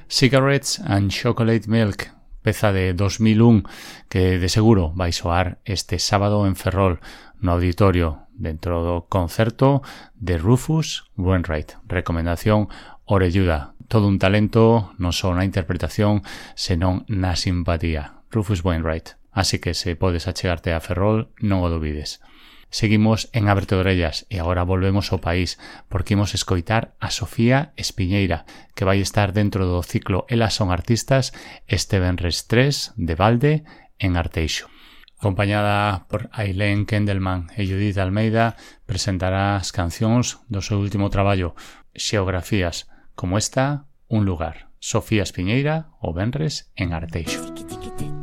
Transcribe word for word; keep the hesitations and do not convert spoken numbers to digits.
Cigarettes and Chocolate Milk, peza de dos mil un que de seguro vai soar este sábado en Ferrol no auditorio dentro do concerto de Rufus Wainwright. Recomendación orelluda, todo un talento non só na interpretación senón na simpatía. Rufus Wainwright, así que se podes achegarte a Ferrol non o dubides. Seguimos en Ábrete Orellas e agora volvemos ao país porque imos escoitar a Sofía Espiñeira, que vai estar dentro do ciclo Elas son artistas este venres tres de balde en Arteixo. Acompañada por Ailén Kendelman e Judith Almeida, presentará as cancións do seu último traballo, Xeografías, como esta, Un lugar. Sofía Espiñeira, o venres en Arteixo.